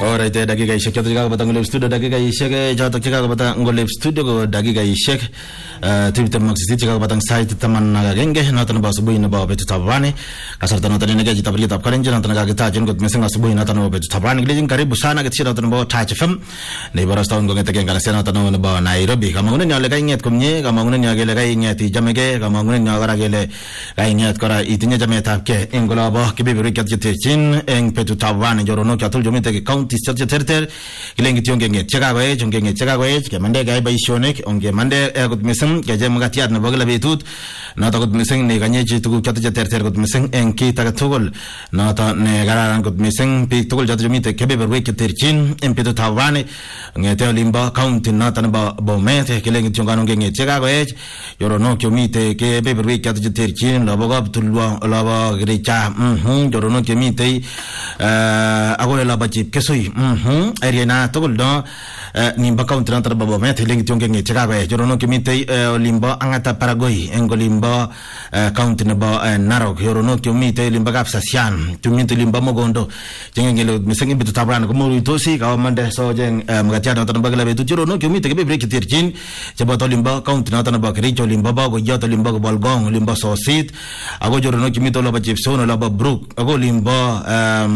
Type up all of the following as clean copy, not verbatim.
Alright, dakika ishek choto chikakapata ngolep studio dakika ishek choto chikakapata ngolep studio ko dakika ishek tiptem maksisit chikakapata sait taman nagagenge noton ba asubuhi nebo betutab rani kasarta noton inege jitabriyetab kalenjin noton nagagitachen kot mising asubuhi noton nebo betutab rani gilejin karibu sana ketshi noton nebo Touch FM ne barastaun ngongete ngalasia noton nebo Nairobi kamangunen nyale kainget komnye kamangunen nyale kainget ijamege kamangunen nyagara gele kainget kora itinye jametab ke engolabo kibibiri kyatchin eng betutab rani jorono kyatul jomite counties terter kilengi tiongenge chekagoe chongenge chekagoe kemande gay baishonik onge mande kot mising keje magatiat nebo kila betut noto kot mising ne kanyechi tuguk choto terter kot mising eng kit age tugul noto ne kararan kot mising biik tugul choto jomite kebeberwek cheterchin eng betutab rani ngete olimbo county noto nebo Bomet kilengi tiongenge chekagoe yorono kyomite kebeberwek choto terchin lobo Kaptulwa lobo Kericha yorono kyomite agole lobo Chepkesoi area na tugul do nimba county na tarba Bomet lengi tiongenge chekagoe jorono kimite olimbo Angata Paragoi engolimbo county nebo Narok yorono kimite limba Kapsasian tumite limba Mogondo jengengele misengi betutab rani komuru tosi kawamande so jeng magatiano tarba kila betu jorono kimite kebebre kitirchin cheboto limba county na tarba Kericho limba Bago yoto limba Bolgong limba Sosit ago jorono kimite loba Chepsono loba Brook ago limba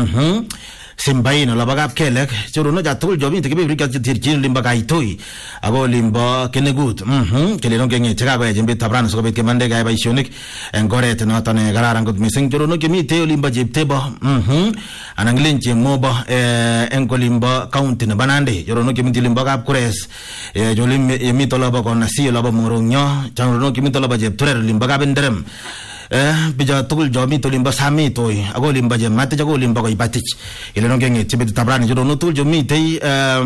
Simbain la bagap kelek chorono jatul jobi te kebe rika tirchin limba kaitoi ago limba kenegut keleno genge chikago jembe tabran so bet kemande gay baishonik engoret no tane gararan gut mising chorono kemi te limba jipteba ananglenche moba engolimba county ne banande chorono kemi limba kap kures jolim yemi to laba kon nasi laba moronyo chorono kemi to laba jepture limba ka benderem bija tugul jomi to limba sami toy ago limba je mate jago limba ko ibatich ile no genge tibe tabrani jodo no tul jomi te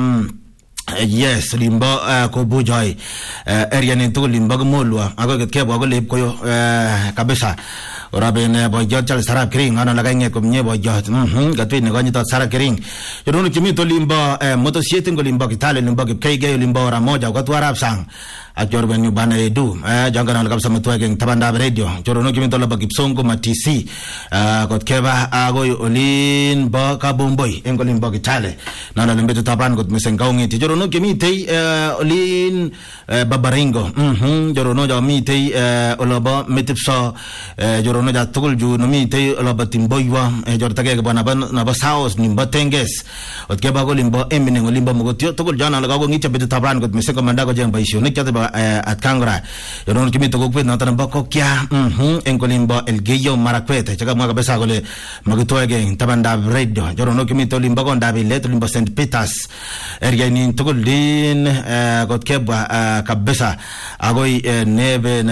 yes limba ko bujoy area ni tugul limba ko molwa ago ket kebo ago lep ko kabisa orabe ne boyot chal sarap kring ana laga nge ko nye boyot gatwe ne ganyita sarap kring jodo no kimi to limba moto siete ngo limba kitale limba ke kege limba ora moja ko tuarap sang ajor ben bana edu jangana lakab sama tuageng tabanda radio jorono kimi to laba Kipsongo matisi kot keba ago olin ba kabomboy engolin ba kitale nana lembeto taban kot misengaungi ti jorono kimi te olin babaringo jorono ja mi te olaba metipsa jorono ja tugul ju no mi te olaba timboywa jortage bana ban na basaos nimba tenges ot keba go limba emine ngolimba mogotio tugul jana lagago ngicha beto taban kot misenga mandago jeng baishonik kate at Kangra yoron kimi to gokwe natan bako kya enkolimba El Geyo Marakwete chaga mga kabesa gole magitoege tabanda radio yoron kimi to limba gonda bilet limba St Peters area ni to golin gotkeba kabesa agoy neben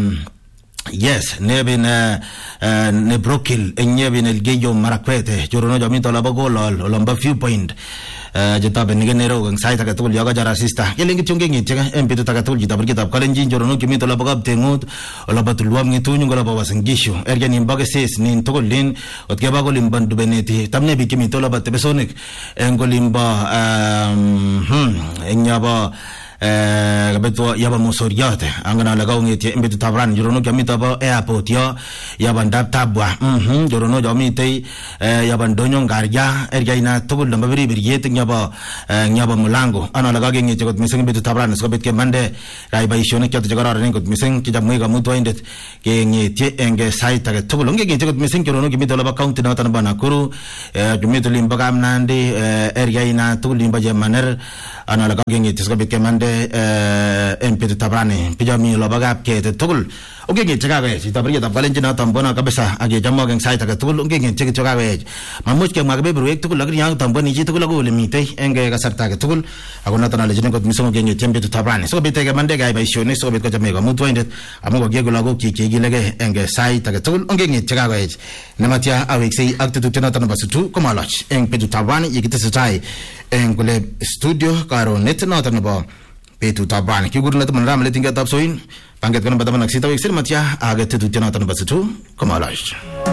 yes neben ne brokil enyeben El Geyo Marakwete yoron jami to labago lomba viewpoint jetabe nigenero ng site ka tul yaga jara sista yelingi tiongenge tega empeto tagatul jitabri kitab kalenjin jorono kimi to labagab tengut olabatulwam ngitunyu ngola bawasangisho erga nimbaga ses nin togolin otke bago limban dubeneti tamne bikimi to labatebesonik engolimba enyaba beto yaba mosoriate angana lagaw ngeti embeto tabran jorono kamita ba airport yaba ndap tabwa jorono jamite yaba ndonyo ngarja ergaina togol lamba biri biriyete nyaba mulango ana lagage ngeti got miseng beto tabran so betke mande rai baishone kyato jagara ren got miseng kijamwe ga muto indet ke ngeti enge site ga togol ngeti got miseng jorono kimito laba county na tan bana kuru kimito limba gamnande ergaina togol limba jamaner ana lagage ngeti so betke mande empeto tabrani pijami lobagap ke tugul ogenge chagawe jitabri tab kalenjina tambona kabisa age jamogeng saita ka tugul ogenge chagawe mamuch ke magbe bruek tugul lagri yang tamboni ji tugul agol mite enge kasarta ka tugul agona tan lejene ko miso ogenge empeto tabrani so betege mande ga baishone so betko jamega mutwa indet amugo gego lago ki gilege enge saita ka tugul ogenge chagawe namatia awexi akte tutena tan basutu komalach empeto tabrani yikite satai engule studio karo net na tan ba petu taban ki gurna teman ram leting tab soin pangkat kan bataman aksita wexir matia agat tu tena tan basutu komalach